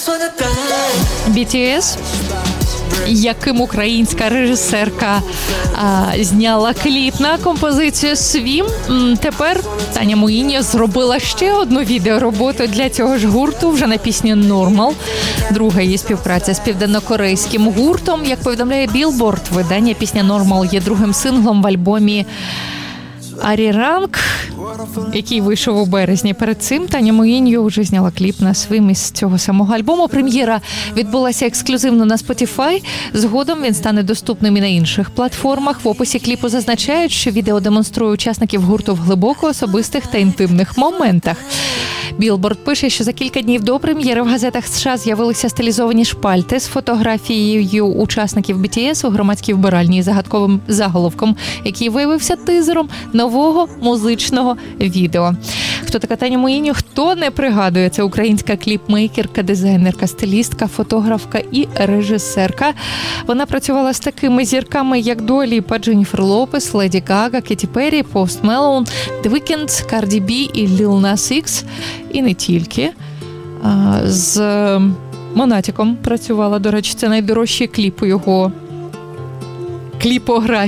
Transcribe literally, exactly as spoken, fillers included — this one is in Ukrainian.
бі ті ес, яким українська режисерка а, зняла кліп на композицію «Свім». Тепер Таня Муїньо зробила ще одну відеороботу для цього ж гурту, вже на пісню «Нормал». Друга її співпраця з південнокорейським гуртом. Як повідомляє Billboard, видання, пісня «Нормал» є другим синглом в альбомі «Аріранг», який вийшов у березні. Перед цим Таня Муїньо вже зняла кліп на «Свим» із цього самого альбому. Прем'єра відбулася ексклюзивно на Spotify. Згодом він стане доступним і на інших платформах. В описі кліпу зазначають, що відео демонструє учасників гурту в глибоко особистих та інтимних моментах. Billboard пише, що за кілька днів до прем'єри в газетах США з'явилися стилізовані шпальти з фотографією учасників бі ті ес у громадській вбиральні із загадковим заголовком, який виявився тизером нового музичного відео. Хто така Таня Муїньо? Хто не пригадує? Це українська кліпмейкерка, дизайнерка, стилістка, фотографка і режисерка. Вона працювала з такими зірками, як Дуа Ліпа, Дженніфер Лопес, Леді Гага, Кеті Перрі, Пост Мелоун, The Weeknd, Карді Бі і Ліл Нас Ікс. І не тільки. З Монатіком працювала, до речі, це найдорожчий кліп у його кліпографії.